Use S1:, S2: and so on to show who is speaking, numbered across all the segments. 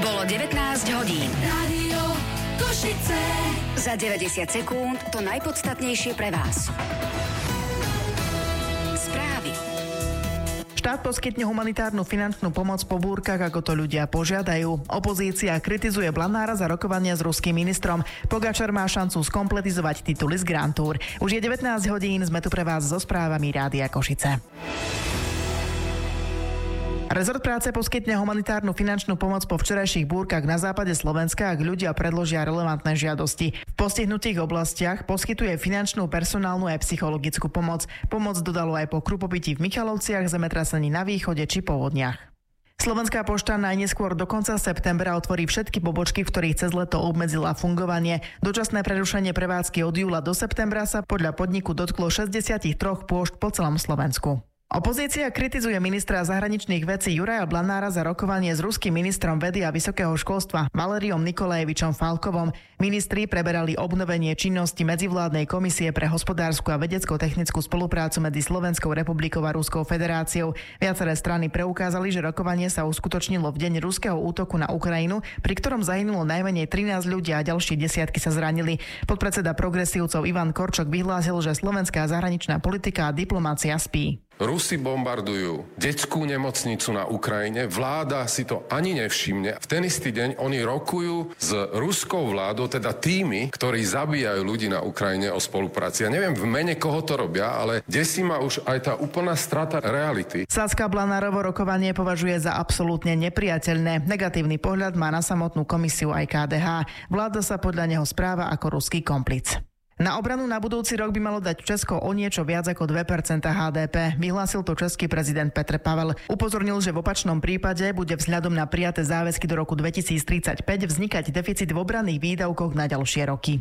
S1: Bolo 19 hodín.
S2: Rádio Košice.
S1: Za 90 sekúnd to najpodstatnejšie pre vás. Správy.
S3: Štát poskytne humanitárnu finančnú pomoc po búrkach, ako to ľudia požiadajú. Opozícia kritizuje Blanára za rokovania s ruským ministrom. Pogačar má šancu skompletizovať tituly z Grand Tour. Už je 19 hodín, sme tu pre vás so správami Rádia Košice. Rezort práce poskytne humanitárnu finančnú pomoc po včerajších búrkach na západe Slovenska, ak ľudia predložia relevantné žiadosti. V postihnutých oblastiach poskytuje finančnú, personálnu a psychologickú pomoc. Pomoc dodalo aj po krupopiti v Michalovciach, zemetrasení na východe či povodniach. Slovenská pošta najneskôr do konca septembra otvorí všetky pobočky, v ktorých cez leto obmedzila fungovanie. Dočasné prerušenie prevádzky od júla do septembra sa podľa podniku dotklo 63 pôšt po celom Slovensku. Opozícia kritizuje ministra zahraničných vecí Juraja Blanára za rokovanie s ruským ministrom vedy a vysokého školstva Valeriom Nikolajevičom Falkovom. Ministri preberali obnovenie činnosti medzivládnej komisie pre hospodársku a vedecko-technickú spoluprácu medzi Slovenskou republikou a Ruskou federáciou. Viaceré strany preukázali, že rokovanie sa uskutočnilo v deň ruského útoku na Ukrajinu, pri ktorom zahynulo najmenej 13 ľudí a ďalšie desiatky sa zranili. Podpredseda progresívcov Ivan Korčok vyhlásil, že slovenská zahraničná politika a diplomácia spí.
S4: Rusi bombardujú detskú nemocnicu na Ukrajine, vláda si to ani nevšimne. V ten istý deň oni rokujú s ruskou vládou, teda tými, ktorí zabíjajú ľudí na Ukrajine, o spolupráci. Ja neviem v mene koho to robia, ale desí ma už aj tá úplná strata reality. Sacka
S3: Blanárovo rokovanie považuje za absolútne nepriateľné. Negatívny pohľad má na samotnú komisiu aj KDH. Vláda sa podľa neho správa ako ruský komplic. Na obranu na budúci rok by malo dať Česko o niečo viac ako 2% HDP. Vyhlásil to český prezident Petr Pavel. Upozornil, že v opačnom prípade bude vzhľadom na prijaté záväzky do roku 2035 vznikať deficit v obranných výdavkoch na ďalšie roky.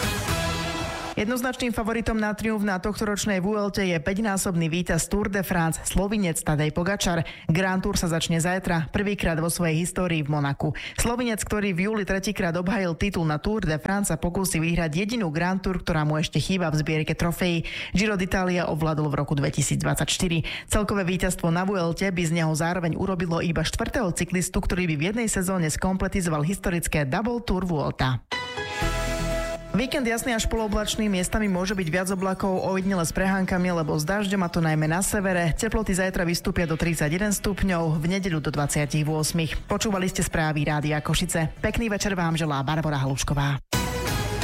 S3: Jednoznačným favoritom na triumf na tohtoročnej Vuelte je 5-násobný víťaz Tour de France Slovinec Tadej Pogačar. Grand Tour sa začne zajtra, prvýkrát vo svojej histórii v Monaku. Slovinec, ktorý v júli tretíkrát obhajil titul na Tour de France, sa pokúsi vyhrať jedinú Grand Tour, ktorá mu ešte chýba v zbierke trofejí. Giro d'Italia ovládol v roku 2024. Celkové víťazstvo na Vuelte by z neho zároveň urobilo iba štvrtého cyklistu, ktorý by v jednej sezóne skompletizoval historické Double Tour Vuelta. Víkend jasný až polooblačný, miestami môže byť viac oblakov, ojedinele s prehánkami, lebo s dažďom, a to najmä na severe. Teploty zajtra vystúpia do 31 stupňov, v nedeľu do 28. Počúvali ste správy Rádia Košice. Pekný večer vám želá Barbora Halušková.